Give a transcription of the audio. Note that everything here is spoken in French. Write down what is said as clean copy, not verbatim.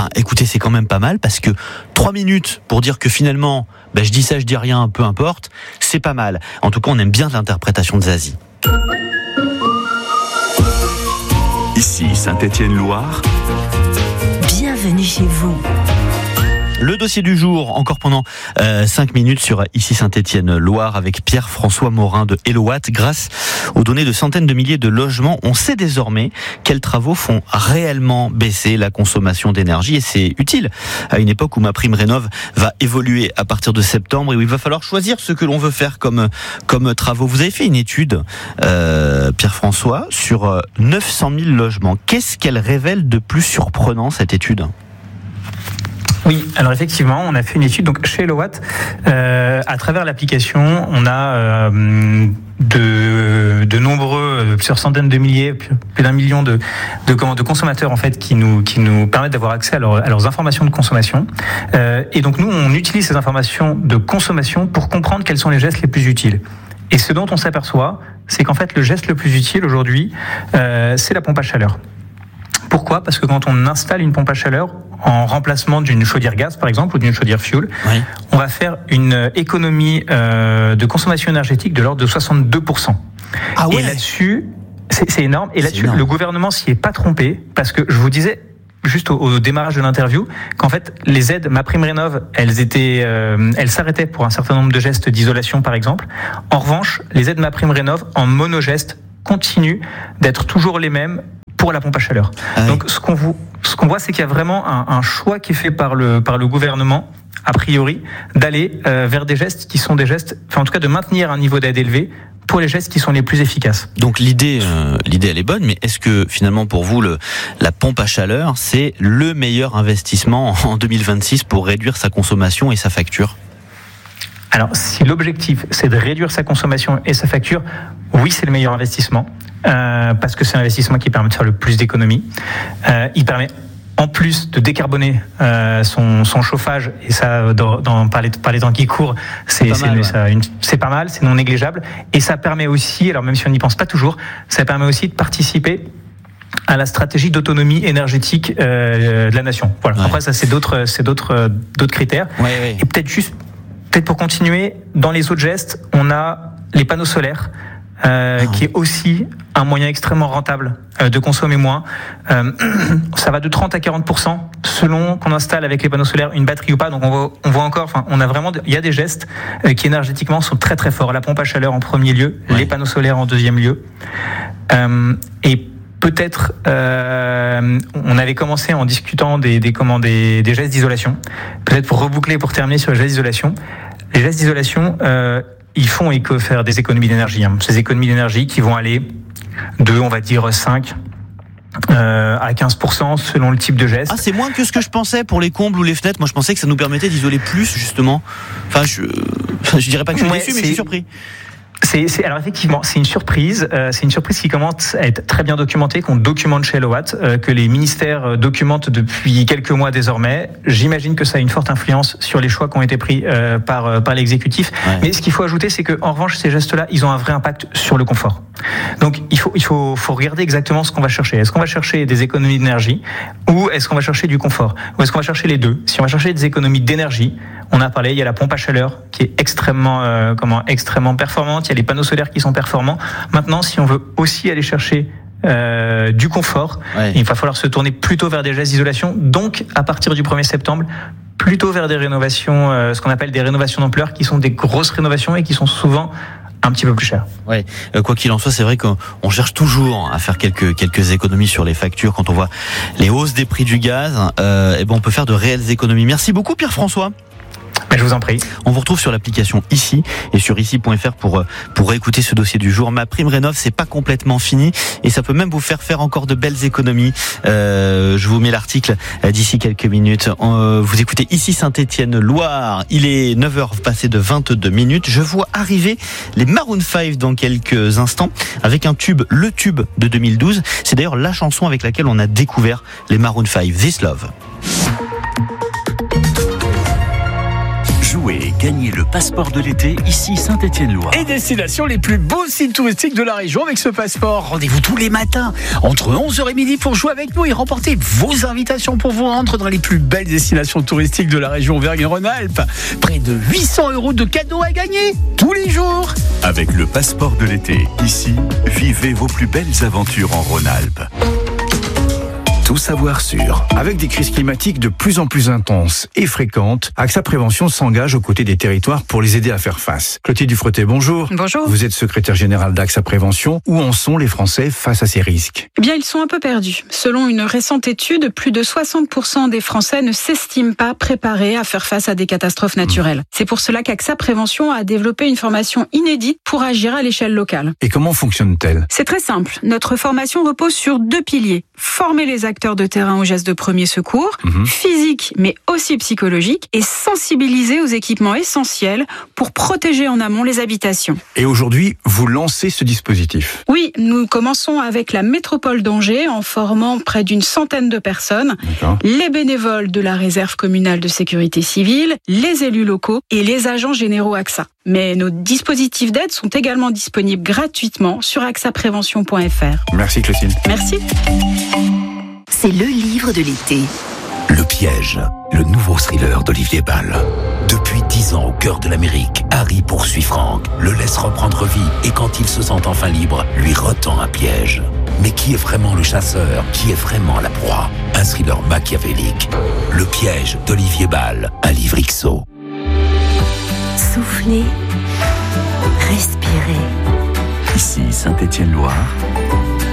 écoutez, c'est quand même pas mal parce que 3 minutes pour dire que finalement, je dis ça, je dis rien, peu importe, c'est pas mal. En tout cas, on aime bien l'interprétation de Zazie. Ici Saint-Étienne-Loire. Bienvenue chez vous. Le dossier du jour, encore pendant 5 minutes sur Ici Saint-Étienne-Loire avec Pierre-François Morin de Hellowatt. Grâce aux données de centaines de milliers de logements, on sait désormais quels travaux font réellement baisser la consommation d'énergie et c'est utile à une époque où MaPrimeRénov' va évoluer à partir de septembre et où il va falloir choisir ce que l'on veut faire comme travaux. Vous avez fait une étude, Pierre-François, sur 900 000 logements. Qu'est-ce qu'elle révèle de plus surprenant, cette étude ? Oui, alors effectivement, on a fait une étude donc chez Hellowatt. À travers l'application, on a de nombreux, plusieurs centaines de milliers, plus d'un million de consommateurs en fait qui nous permettent d'avoir accès à leurs informations de consommation. Et donc nous, on utilise ces informations de consommation pour comprendre quels sont les gestes les plus utiles. Et ce dont on s'aperçoit, c'est qu'en fait le geste le plus utile aujourd'hui, c'est la pompe à chaleur. Pourquoi ? Parce que quand on installe une pompe à chaleur en remplacement d'une chaudière gaz, par exemple, ou d'une chaudière fuel, oui, on va faire une économie de consommation énergétique de l'ordre de 62%. Ah ouais. Et là-dessus, c'est énorme. Et là-dessus, le gouvernement s'y est pas trompé, parce que je vous disais, juste au démarrage de l'interview, qu'en fait, les aides MaPrimeRénov', elles s'arrêtaient pour un certain nombre de gestes d'isolation, par exemple. En revanche, les aides MaPrimeRénov' en monogeste continuent d'être toujours les mêmes pour la pompe à chaleur. Donc ce qu'on voit, c'est qu'il y a vraiment un choix qui est fait par le gouvernement, a priori, d'aller vers des gestes qui sont des gestes, enfin en tout cas de maintenir un niveau d'aide élevé pour les gestes qui sont les plus efficaces. Donc l'idée elle est bonne, mais est-ce que finalement pour vous la pompe à chaleur, c'est le meilleur investissement en 2026 pour réduire sa consommation et sa facture ? Alors, si l'objectif, c'est de réduire sa consommation et sa facture, oui, c'est le meilleur investissement, parce que c'est l'investissement qui permet de faire le plus d'économies. Il permet, en plus, de décarboner son chauffage, et ça, par les temps qui courent, c'est pas mal, c'est non négligeable. Et ça permet aussi, alors même si on n'y pense pas toujours, ça permet aussi de participer à la stratégie d'autonomie énergétique de la nation. Voilà. Ouais. Après, ça, c'est d'autres critères. Ouais. Et peut-être pour continuer, dans les autres gestes, on a les panneaux solaires, qui est aussi un moyen extrêmement rentable de consommer moins. Ça va de 30 à 40% selon qu'on installe avec les panneaux solaires une batterie ou pas. Donc on voit encore, il y a des gestes qui énergétiquement sont très très forts. La pompe à chaleur en premier lieu, les panneaux solaires en deuxième lieu. Et peut-être, on avait commencé en discutant des gestes d'isolation. Peut-être pour reboucler, pour terminer sur les gestes d'isolation. Les gestes d'isolation, ils font faire des économies d'énergie. Ces économies d'énergie qui vont aller de, on va dire, 5 à 15% selon le type de geste. Ah, c'est moins que ce que je pensais pour les combles ou les fenêtres. Moi, je pensais que ça nous permettait d'isoler plus, justement. Enfin, je dirais pas que je suis déçu, mais je suis surpris. Alors effectivement, c'est une surprise. C'est une surprise qui commence à être très bien documentée, qu'on documente chez Hellowatt, que les ministères documentent depuis quelques mois désormais. J'imagine que ça a une forte influence sur les choix qui ont été pris par l'exécutif. Ouais. Mais ce qu'il faut ajouter, c'est que en revanche, ces gestes-là, ils ont un vrai impact sur le confort. Donc il faut regarder exactement ce qu'on va chercher. Est-ce qu'on va chercher des économies d'énergie ou est-ce qu'on va chercher du confort, ou est-ce qu'on va chercher les deux? Si on va chercher des économies d'énergie, on a parlé, il y a la pompe à chaleur qui est extrêmement performante. Il y a les panneaux solaires qui sont performants. Maintenant, si on veut aussi aller chercher du confort, il va falloir se tourner plutôt vers des gestes d'isolation. Donc, à partir du 1er septembre, plutôt vers des rénovations, ce qu'on appelle des rénovations d'ampleur, qui sont des grosses rénovations et qui sont souvent un petit peu plus cher. Ouais. Quoi qu'il en soit, c'est vrai qu'on cherche toujours à faire quelques économies sur les factures. Quand on voit les hausses des prix du gaz, on peut faire de réelles économies. Merci beaucoup, Pierre-François. Je vous en prie. On vous retrouve sur l'application Ici et sur ici.fr pour écouter ce dossier du jour. MaPrimeRénov', c'est pas complètement fini et ça peut même vous faire encore de belles économies. Je vous mets l'article d'ici quelques minutes. Vous écoutez Ici Saint-Étienne-Loire. Il est 9h passé de 22 minutes. Je vois arriver les Maroon 5 dans quelques instants avec un tube, le tube de 2012. C'est d'ailleurs la chanson avec laquelle on a découvert les Maroon 5, This Love. Jouez et gagnez le passeport de l'été, ici Saint-Étienne-Loire. Et destination les plus beaux sites touristiques de la région avec ce passeport. Rendez-vous tous les matins entre 11h et midi pour jouer avec nous et remporter vos invitations pour vous rendre dans les plus belles destinations touristiques de la région Auvergne-Rhône-Alpes. Près de 800 € de cadeaux à gagner tous les jours. Avec le passeport de l'été, ici, vivez vos plus belles aventures en Rhône-Alpes. Tout savoir sur. Avec des crises climatiques de plus en plus intenses et fréquentes, AXA Prévention s'engage aux côtés des territoires pour les aider à faire face. Clotilde Dufretet, bonjour. Bonjour. Vous êtes secrétaire générale d'AXA Prévention. Où en sont les Français face à ces risques ? Eh bien, ils sont un peu perdus. Selon une récente étude, plus de 60% des Français ne s'estiment pas préparés à faire face à des catastrophes naturelles. C'est pour cela qu'AXA Prévention a développé une formation inédite pour agir à l'échelle locale. Et comment fonctionne-t-elle ? C'est très simple. Notre formation repose sur 2 piliers. Former les acteurs de terrain aux gestes de premier secours, physique mais aussi psychologique, et sensibiliser aux équipements essentiels pour protéger en amont les habitations. Et aujourd'hui, vous lancez ce dispositif ? Oui, nous commençons avec la métropole d'Angers en formant près d'une centaine de personnes, les bénévoles de la réserve communale de sécurité civile, les élus locaux et les agents généraux AXA. Mais nos dispositifs d'aide sont également disponibles gratuitement sur axaprévention.fr. Merci Clotilde. Merci. C'est le livre de l'été. Le piège, le nouveau thriller d'Olivier Bal. Depuis 10 ans au cœur de l'Amérique, Harry poursuit Frank, le laisse reprendre vie et quand il se sent enfin libre, lui retend un piège. Mais qui est vraiment le chasseur ? Qui est vraiment la proie ? Un thriller machiavélique. Le piège d'Olivier Bal, un livre XO. Soufflez, respirez. Ici Saint-Étienne-Loire.